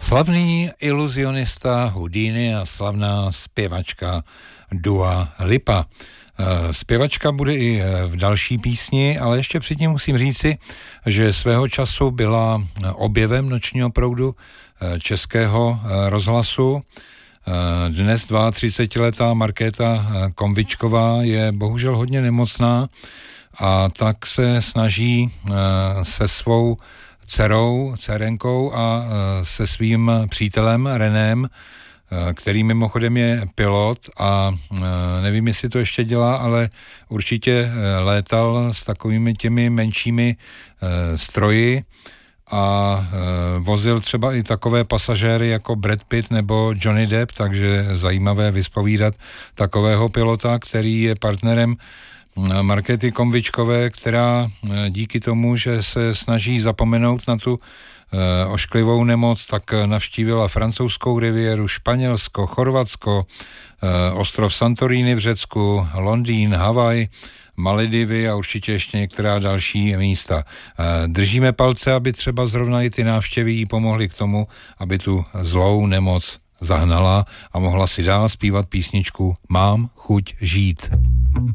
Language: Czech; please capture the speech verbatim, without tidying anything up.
Slavný iluzionista Houdini a slavná zpěvačka Dua Lipa. Zpěvačka bude i v další písni, ale ještě předtím musím říci, že svého času byla objevem nočního proudu Českého rozhlasu. Dnes třicetiletá Markéta Konvičková je bohužel hodně nemocná a tak se snaží se svou dcerou, dcerenkou a se svým přítelem Renem, který mimochodem je pilot a nevím, jestli to ještě dělá, ale určitě létal s takovými těmi menšími stroji a vozil třeba i takové pasažéry jako Brad Pitt nebo Johnny Depp, takže zajímavé vyspovídat takového pilota, který je partnerem Markéty Konvičkové, která díky tomu, že se snaží zapomenout na tu ošklivou nemoc, tak navštívila francouzskou riviéru, Španělsko, Chorvatsko, ostrov Santorini v Řecku, Londýn, Havaj, Maledivy a určitě ještě některá další místa. Držíme palce, aby třeba zrovna i ty návštěvy jí pomohly k tomu, aby tu zlou nemoc zahnala a mohla si dál zpívat písničku Mám chuť žít.